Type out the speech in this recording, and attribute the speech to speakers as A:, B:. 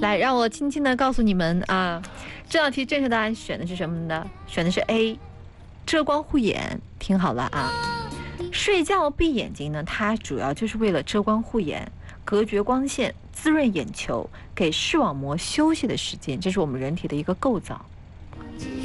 A: 来，让我轻轻的告诉你们啊，这道题正确答案选的是什么呢？选的是 A， 遮光护眼。听好了啊，睡觉闭眼睛呢，它主要就是为了遮光护眼，隔绝光线，滋润眼球，给视网膜休息的时间，这是我们人体的一个构造。